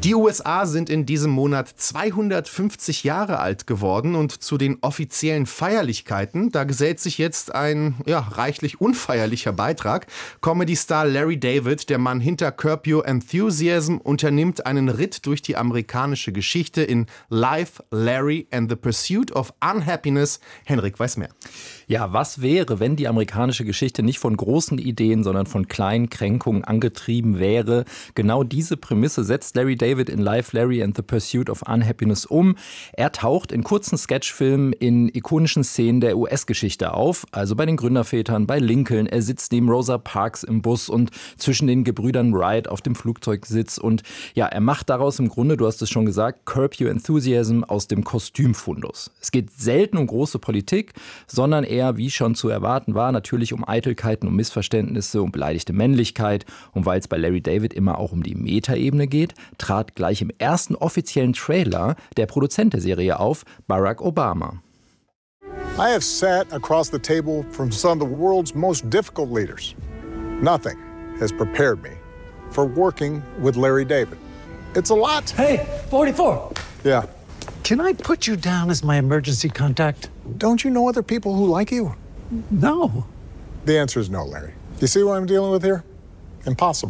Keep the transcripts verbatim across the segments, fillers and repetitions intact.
Die U S A sind in diesem Monat zweihundertfünfzig Jahre alt geworden und zu den offiziellen Feierlichkeiten, da gesellt sich jetzt ein ja, reichlich unfeierlicher Beitrag. Comedy-Star Larry David, der Mann hinter Curb Your Enthusiasm, unternimmt einen Ritt durch die amerikanische Geschichte in Life, Larry and the Pursuit of Unhappiness. Henrik weiß mehr. Ja, was wäre, wenn die amerikanische Geschichte nicht von großen Ideen, sondern von kleinen Kränkungen angetrieben wäre? Genau diese Prämisse setzt Larry David in Life, Larry and the Pursuit of Unhappiness um. Er taucht in kurzen Sketchfilmen in ikonischen Szenen der U S-Geschichte auf, also bei den Gründervätern, bei Lincoln. Er sitzt neben Rosa Parks im Bus und zwischen den Gebrüdern Wright auf dem Flugzeugsitz. Und ja, er macht daraus im Grunde, du hast es schon gesagt, Curb Your Enthusiasm aus dem Kostümfundus. Es geht selten um große Politik, sondern eher, wie schon zu erwarten war, natürlich um Eitelkeiten, um Missverständnisse, um beleidigte Männlichkeit. Und weil es bei Larry David immer auch um die Metaebene geht, trat gleich im ersten offiziellen Trailer der Produzent der Serie auf, Barack Obama. I have sat across the table from some of the world's most difficult leaders. Nothing has prepared me for working with Larry David. It's a lot. Hey, forty-four. Yeah. Can I put you down as my emergency contact? Don't you know other people who like you? No. The answer is no, Larry. You see what I'm dealing with here? Impossible.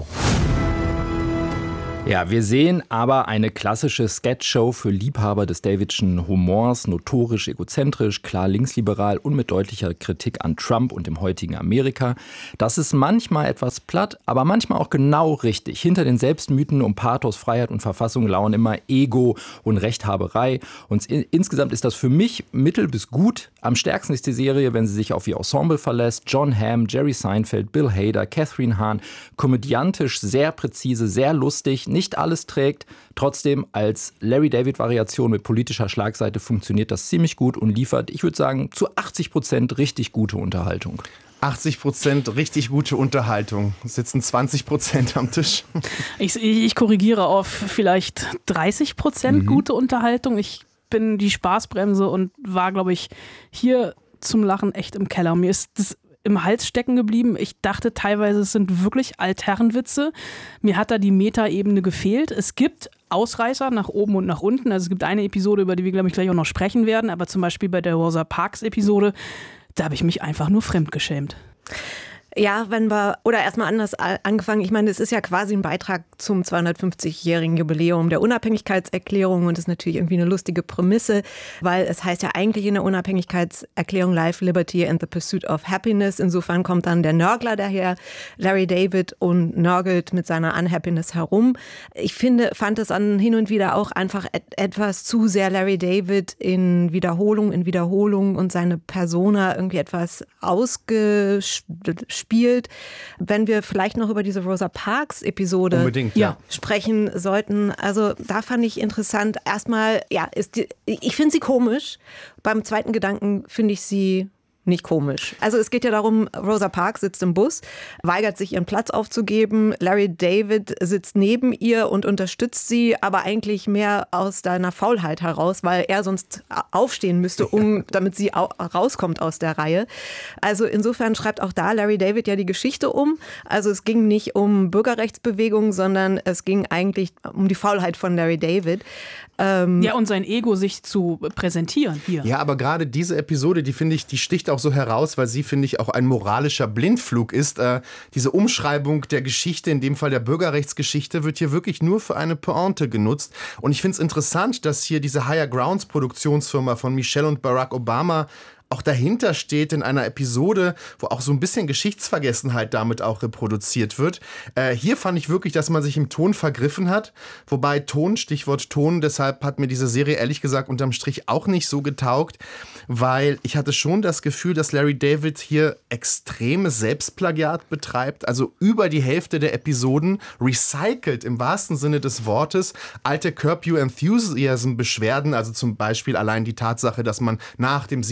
Ja, wir sehen aber eine klassische Sketchshow für Liebhaber des Davidschen Humors, notorisch egozentrisch, klar linksliberal und mit deutlicher Kritik an Trump und dem heutigen Amerika. Das ist manchmal etwas platt, aber manchmal auch genau richtig. Hinter den Selbstmythen um Pathos, Freiheit und Verfassung lauern immer Ego und Rechthaberei. Und insgesamt ist das für mich mittel bis gut. Am stärksten ist die Serie, wenn sie sich auf ihr Ensemble verlässt. John Hamm, Jerry Seinfeld, Bill Hader, Catherine Hahn. Komödiantisch, sehr präzise, sehr lustig. Nicht alles trägt, trotzdem als Larry-David-Variation mit politischer Schlagseite funktioniert das ziemlich gut und liefert, ich würde sagen, zu achtzig Prozent richtig gute Unterhaltung. achtzig Prozent richtig gute Unterhaltung. Es sitzen zwanzig Prozent am Tisch. Ich, ich korrigiere auf vielleicht dreißig Prozent mhm. gute Unterhaltung. Ich bin die Spaßbremse und war, glaube ich, hier zum Lachen echt im Keller. Mir ist das im Hals stecken geblieben. Ich dachte teilweise, es sind wirklich Altherrenwitze. Mir hat da die Metaebene gefehlt. Es gibt Ausreißer nach oben und nach unten. Also es gibt eine Episode, über die wir, glaube ich, gleich auch noch sprechen werden. Aber zum Beispiel bei der Rosa Parks Episode, da habe ich mich einfach nur fremdgeschämt. Ja, wenn wir, oder erstmal anders angefangen, ich meine, es ist ja quasi ein Beitrag zum zweihundertfünfzigjährigen Jubiläum der Unabhängigkeitserklärung und ist natürlich irgendwie eine lustige Prämisse, weil es heißt ja eigentlich in der Unabhängigkeitserklärung Life, Liberty and the Pursuit of Happiness. Insofern kommt dann der Nörgler daher, Larry David, und nörgelt mit seiner Unhappiness herum. Ich finde, fand es an hin und wieder auch einfach et- etwas zu sehr Larry David in Wiederholung, in Wiederholung und seine Persona irgendwie etwas ausgespielt. spielt. Wenn wir vielleicht noch über diese Rosa Parks Episode Unbedingt, ja. sprechen sollten, also da fand ich interessant, erstmal, ja, ist die, ich finde sie komisch. Beim zweiten Gedanken finde ich sie nicht komisch. Also es geht ja darum, Rosa Parks sitzt im Bus, weigert sich ihren Platz aufzugeben. Larry David sitzt neben ihr und unterstützt sie, aber eigentlich mehr aus deiner Faulheit heraus, weil er sonst aufstehen müsste, um, damit sie au- rauskommt aus der Reihe. Also insofern schreibt auch da Larry David ja die Geschichte um. Also es ging nicht um Bürgerrechtsbewegung, sondern es ging eigentlich um die Faulheit von Larry David. Ähm ja, und sein Ego sich zu präsentieren hier. Ja, aber gerade diese Episode, die finde ich, die sticht auch so heraus, weil sie, finde ich, auch ein moralischer Blindflug ist. Äh, diese Umschreibung der Geschichte, in dem Fall der Bürgerrechtsgeschichte, wird hier wirklich nur für eine Pointe genutzt. Und ich finde es interessant, dass hier diese Higher Grounds Produktionsfirma von Michelle und Barack Obama auch dahinter steht in einer Episode, wo auch so ein bisschen Geschichtsvergessenheit damit auch reproduziert wird. Äh, hier fand ich wirklich, dass man sich im Ton vergriffen hat. Wobei Ton, Stichwort Ton, deshalb hat mir diese Serie ehrlich gesagt unterm Strich auch nicht so getaugt, weil ich hatte schon das Gefühl, dass Larry David hier extremes Selbstplagiat betreibt. Also über die Hälfte der Episoden recycelt im wahrsten Sinne des Wortes alte Curb Your Enthusiasm Beschwerden, also zum Beispiel allein die Tatsache, dass man nach dem siebten Januar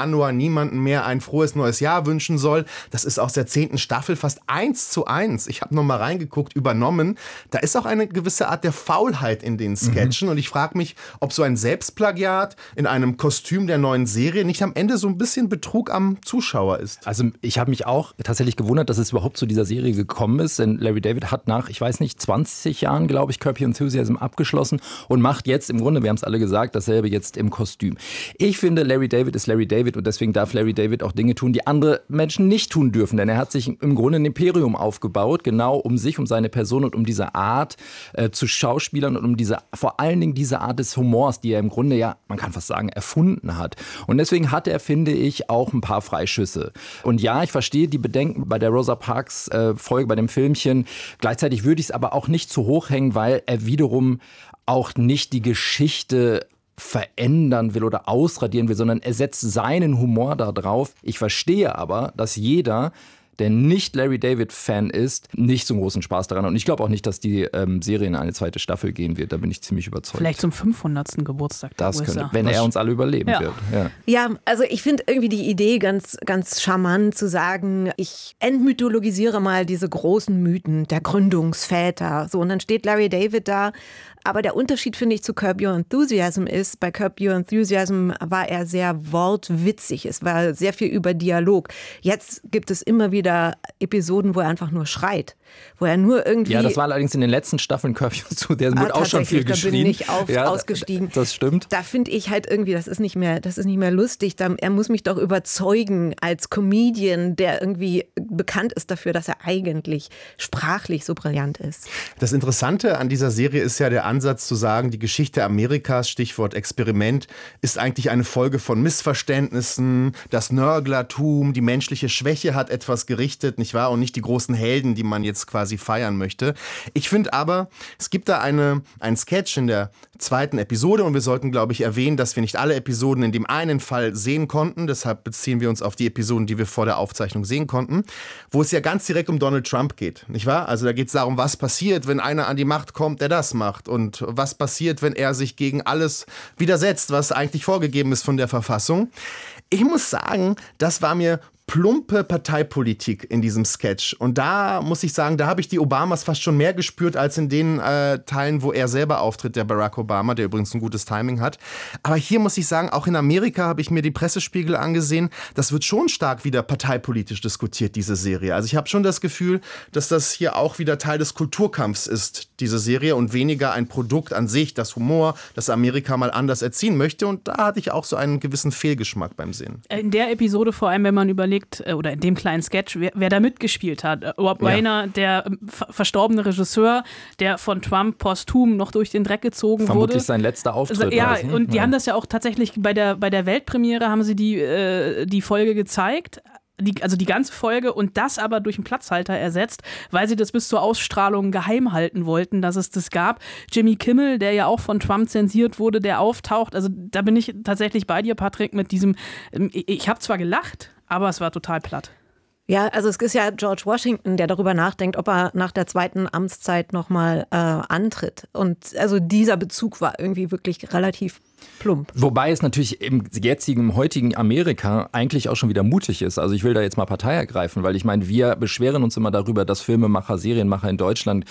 Januar niemandem mehr ein frohes neues Jahr wünschen soll. Das ist aus der zehnten Staffel fast eins zu eins. Ich habe noch mal reingeguckt, übernommen. Da ist auch eine gewisse Art der Faulheit in den Sketchen. Mhm. Und ich frage mich, ob so ein Selbstplagiat in einem Kostüm der neuen Serie nicht am Ende so ein bisschen Betrug am Zuschauer ist. Also ich habe mich auch tatsächlich gewundert, dass es überhaupt zu dieser Serie gekommen ist. Denn Larry David hat nach, ich weiß nicht, zwanzig Jahren, glaube ich, Curb Your Enthusiasm abgeschlossen und macht jetzt im Grunde, wir haben es alle gesagt, dasselbe jetzt im Kostüm. Ich finde, Larry David ist Larry David und deswegen darf Larry David auch Dinge tun, die andere Menschen nicht tun dürfen. Denn er hat sich im Grunde ein Imperium aufgebaut, genau um sich, um seine Person und um diese Art äh, zu Schauspielern und um diese, vor allen Dingen diese Art des Humors, die er im Grunde ja, man kann fast sagen, erfunden hat. Und deswegen hat er, finde ich, auch ein paar Freischüsse. Und ja, ich verstehe die Bedenken bei der Rosa Parks äh, Folge, bei dem Filmchen. Gleichzeitig würde ich es aber auch nicht zu hoch hängen, weil er wiederum auch nicht die Geschichte verändern will oder ausradieren will, sondern er setzt seinen Humor da drauf. Ich verstehe aber, dass jeder, der nicht Larry David-Fan ist, nicht so einen großen Spaß daran hat. Und ich glaube auch nicht, dass die ähm, Serie in eine zweite Staffel gehen wird. Da bin ich ziemlich überzeugt. Vielleicht zum fünfhundertsten Geburtstag der das U S A. könnte, wenn er uns alle überleben ja. wird. Ja, ja also ich finde irgendwie die Idee ganz, ganz charmant zu sagen, ich entmythologisiere mal diese großen Mythen der Gründungsväter. So, und dann steht Larry David da. Aber der Unterschied, finde ich, zu Curb Your Enthusiasm ist, bei Curb Your Enthusiasm war er sehr wortwitzig. Es war sehr viel über Dialog. Jetzt gibt es immer wieder Episoden, wo er einfach nur schreit. Wo er nur irgendwie... Ja, das war allerdings in den letzten Staffeln Curb Your Enthusiasm. Da wird auch schon viel geschrien. Da bin ich auf, ja, ausgestiegen. Das stimmt. Da finde ich halt irgendwie, das ist nicht mehr, das ist nicht mehr lustig. Da, er muss mich doch überzeugen als Comedian, der irgendwie bekannt ist dafür, dass er eigentlich sprachlich so brillant ist. Das Interessante an dieser Serie ist ja der Ansatz zu sagen, die Geschichte Amerikas, Stichwort Experiment, ist eigentlich eine Folge von Missverständnissen, das Nörglertum, die menschliche Schwäche hat etwas gerichtet, nicht wahr? Und nicht die großen Helden, die man jetzt quasi feiern möchte. Ich finde aber, es gibt da eine, einen Sketch in der zweiten Episode und wir sollten, glaube ich, erwähnen, dass wir nicht alle Episoden in dem einen Fall sehen konnten. Deshalb beziehen wir uns auf die Episoden, die wir vor der Aufzeichnung sehen konnten, wo es ja ganz direkt um Donald Trump geht, nicht wahr? Also da geht es darum, was passiert, wenn einer an die Macht kommt, der das macht. Und was passiert, wenn er sich gegen alles widersetzt, was eigentlich vorgegeben ist von der Verfassung. Ich muss sagen, das war mir plumpe Parteipolitik in diesem Sketch. Und da muss ich sagen, da habe ich die Obamas fast schon mehr gespürt als in den äh, Teilen, wo er selber auftritt, der Barack Obama, der übrigens ein gutes Timing hat. Aber hier muss ich sagen, auch in Amerika habe ich mir die Pressespiegel angesehen. Das wird schon stark wieder parteipolitisch diskutiert, diese Serie. Also ich habe schon das Gefühl, dass das hier auch wieder Teil des Kulturkampfs ist, diese Serie, und weniger ein Produkt an sich, das Humor, das Amerika mal anders erziehen möchte. Und da hatte ich auch so einen gewissen Fehlgeschmack beim Sehen. In der Episode, vor allem wenn man überlegt, oder in dem kleinen Sketch, wer, wer da mitgespielt hat. Rob Reiner, ja. der ver- verstorbene Regisseur, der von Trump posthum noch durch den Dreck gezogen Vermutlich wurde. Vermutlich sein letzter Auftritt. Ja, also, und die ja. haben das ja auch tatsächlich bei der, bei der Weltpremiere haben sie die, äh, die Folge gezeigt. Die, also die ganze Folge, und das aber durch einen Platzhalter ersetzt, weil sie das bis zur Ausstrahlung geheim halten wollten, dass es das gab. Jimmy Kimmel, der ja auch von Trump zensiert wurde, der auftaucht. Also da bin ich tatsächlich bei dir, Patrick, mit diesem, ich habe zwar gelacht, aber es war total platt. Ja, also es ist ja George Washington, der darüber nachdenkt, ob er nach der zweiten Amtszeit nochmal äh, antritt. Und also dieser Bezug war irgendwie wirklich relativ plump. Wobei es natürlich im jetzigen, im heutigen Amerika eigentlich auch schon wieder mutig ist. Also ich will da jetzt mal Partei ergreifen, weil ich meine, wir beschweren uns immer darüber, dass Filmemacher, Serienmacher in Deutschland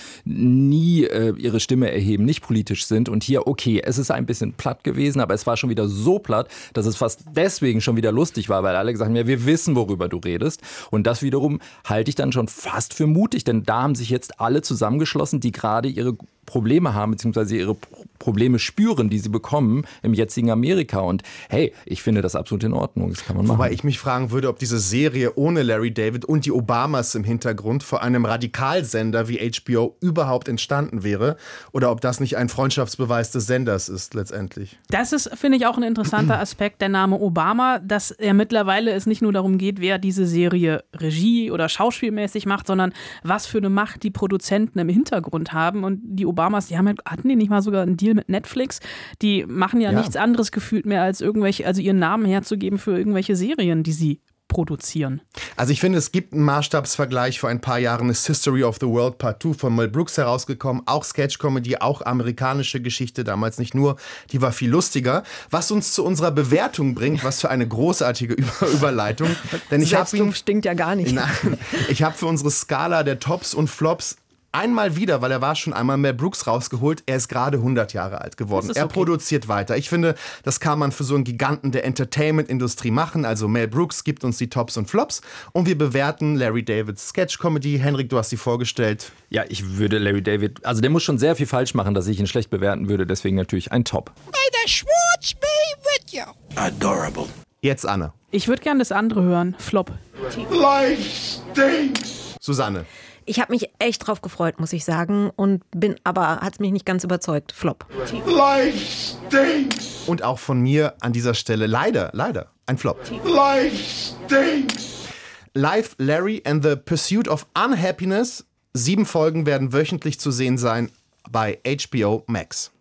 nie äh, ihre Stimme erheben, nicht politisch sind. Und hier, okay, es ist ein bisschen platt gewesen, aber es war schon wieder so platt, dass es fast deswegen schon wieder lustig war, weil alle gesagt haben, ja, wir wissen, worüber du redest. Und das wiederum halte ich dann schon fast für mutig, denn da haben sich jetzt alle zusammengeschlossen, die gerade ihre Probleme haben, beziehungsweise ihre Probleme spüren, die sie bekommen im jetzigen Amerika. Und hey, ich finde das absolut in Ordnung. Das kann man machen. Wobei ich mich fragen würde, ob diese Serie ohne Larry David und die Obamas im Hintergrund vor einem Radikalsender wie H B O überhaupt entstanden wäre oder ob das nicht ein Freundschaftsbeweis des Senders ist letztendlich. Das ist, finde ich, auch ein interessanter Aspekt, der Name Obama, dass er mittlerweile es nicht nur darum geht, wer diese Serie Regie- oder schauspielmäßig macht, sondern was für eine Macht die Produzenten im Hintergrund haben. Und die Obamas, die haben, hatten die nicht mal sogar einen Deal mit Netflix? Die machen ja, ja nichts anderes gefühlt mehr, als irgendwelche, also ihren Namen herzugeben für irgendwelche Serien, die sie produzieren? Also ich finde, es gibt einen Maßstabsvergleich. Vor ein paar Jahren ist History of the World Part zwei von Mel Brooks herausgekommen. Auch Sketch-Comedy, auch amerikanische Geschichte, damals nicht nur. Die war viel lustiger. Was uns zu unserer Bewertung bringt, was für eine großartige Über- Überleitung. Denn ich habe ihn, stinkt ja gar nicht. Nein, ich habe für unsere Skala der Tops und Flops einmal wieder, weil er war schon einmal Mel Brooks rausgeholt, er ist gerade hundert Jahre alt geworden. Das ist Er okay. produziert weiter. Ich finde, das kann man für so einen Giganten der Entertainment-Industrie machen. Also Mel Brooks gibt uns die Tops und Flops und wir bewerten Larry Davids Sketch-Comedy. Henrik, du hast sie vorgestellt. Ja, ich würde Larry David, also der muss schon sehr viel falsch machen, dass ich ihn schlecht bewerten würde, deswegen natürlich ein Top. May the Schwartz be with you. Adorable. Jetzt Anne. Ich würde gerne das andere hören. Flop. Life stinks. Susanne. Ich habe mich echt drauf gefreut, muss ich sagen. Und bin aber, hat es mich nicht ganz überzeugt. Flop. Life stinks. Und auch von mir an dieser Stelle leider, leider ein Flop. Life stinks. Live Larry and the Pursuit of Unhappiness. Sieben Folgen werden wöchentlich zu sehen sein bei H B O Max.